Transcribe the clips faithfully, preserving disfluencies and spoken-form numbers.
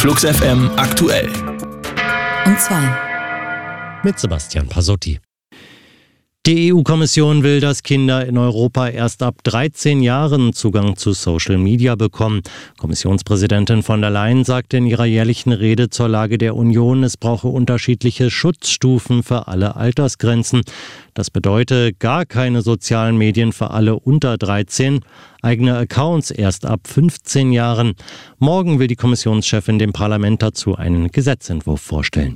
Flux F M aktuell. Und zwei. Mit Sebastian Pasotti. Die E U-Kommission will, dass Kinder in Europa erst ab dreizehn Jahren Zugang zu Social Media bekommen. Kommissionspräsidentin von der Leyen sagte in ihrer jährlichen Rede zur Lage der Union, es brauche unterschiedliche Schutzstufen für alle Altersgrenzen. Das bedeutet gar keine sozialen Medien für alle unter dreizehn, eigene Accounts erst ab fünfzehn Jahren. Morgen will die Kommissionschefin dem Parlament dazu einen Gesetzentwurf vorstellen.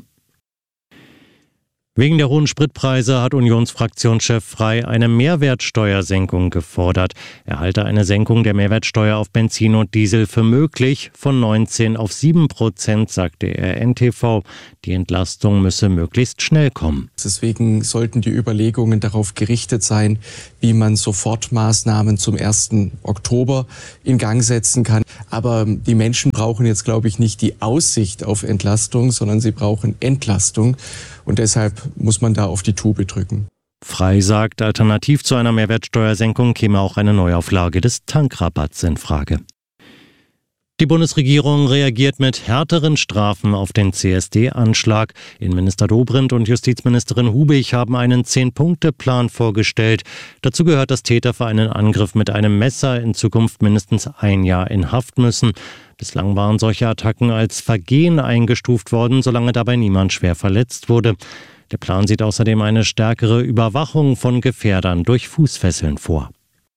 Wegen der hohen Spritpreise hat Unionsfraktionschef Frey eine Mehrwertsteuersenkung gefordert. Er halte eine Senkung der Mehrwertsteuer auf Benzin und Diesel für möglich. Von neunzehn auf sieben Prozent, sagte er N T V. Die Entlastung müsse möglichst schnell kommen. Deswegen sollten die Überlegungen darauf gerichtet sein, wie man Sofortmaßnahmen zum ersten Oktober in Gang setzen kann. Aber die Menschen brauchen jetzt, glaube ich, nicht die Aussicht auf Entlastung, sondern sie brauchen Entlastung. Und deshalb muss man da auf die Tube drücken. Frey sagt, alternativ zu einer Mehrwertsteuersenkung käme auch eine Neuauflage des Tankrabatts in Frage. Die Bundesregierung reagiert mit härteren Strafen auf den C S D-Anschlag. Innenminister Dobrindt und Justizministerin Hubig haben einen Zehn-Punkte-Plan vorgestellt. Dazu gehört, dass Täter für einen Angriff mit einem Messer in Zukunft mindestens ein Jahr in Haft müssen. Bislang waren solche Attacken als Vergehen eingestuft worden, solange dabei niemand schwer verletzt wurde. Der Plan sieht außerdem eine stärkere Überwachung von Gefährdern durch Fußfesseln vor.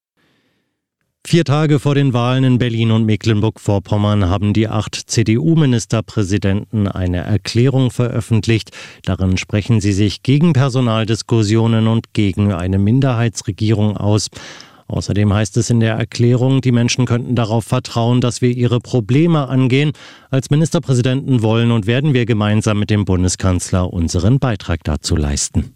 Vier Tage vor den Wahlen in Berlin und Mecklenburg-Vorpommern haben die acht C D U-Ministerpräsidenten eine Erklärung veröffentlicht. Darin sprechen sie sich gegen Personaldiskussionen und gegen eine Minderheitsregierung aus. Außerdem heißt es in der Erklärung, die Menschen könnten darauf vertrauen, dass wir ihre Probleme angehen. Als Ministerpräsidenten wollen und werden wir gemeinsam mit dem Bundeskanzler unseren Beitrag dazu leisten.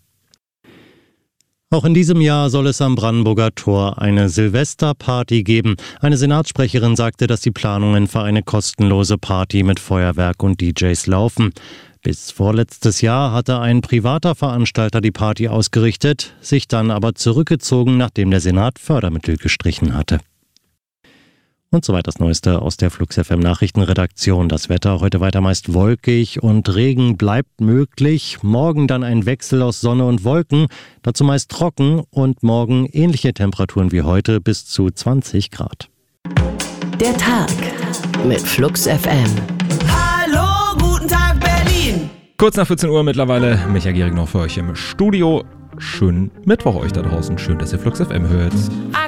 Auch in diesem Jahr soll es am Brandenburger Tor eine Silvesterparty geben. Eine Senatssprecherin sagte, dass die Planungen für eine kostenlose Party mit Feuerwerk und D Js laufen. Bis vorletztes Jahr hatte ein privater Veranstalter die Party ausgerichtet, sich dann aber zurückgezogen, nachdem der Senat Fördermittel gestrichen hatte. Und soweit das Neueste aus der Flux F M Nachrichtenredaktion. Das Wetter heute weiter meist wolkig und Regen bleibt möglich. Morgen dann ein Wechsel aus Sonne und Wolken, dazu meist trocken und morgen ähnliche Temperaturen wie heute bis zu zwanzig Grad. Der Tag mit Flux F M. Hallo, guten Tag Berlin! Kurz nach vierzehn Uhr mittlerweile, Micha Gehrig noch für euch im Studio. Schönen Mittwoch euch da draußen, schön, dass ihr Flux F M hört.